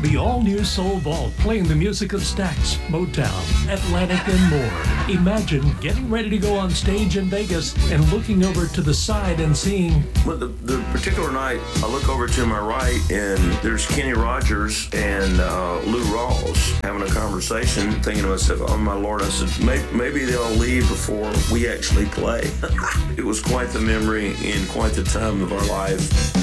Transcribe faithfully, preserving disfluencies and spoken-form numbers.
The all-new Soul Vault, playing the music of Stax, Motown, Atlantic, and more. Imagine getting ready to go on stage in Vegas and looking over to the side and seeing... Well, the, the particular night, I look over to my right, and there's Kenny Rogers and uh, Lou Rawls having a conversation, thinking to myself, oh my Lord, I said, maybe, maybe they'll leave before we actually play. It was quite the memory and quite the time of our life.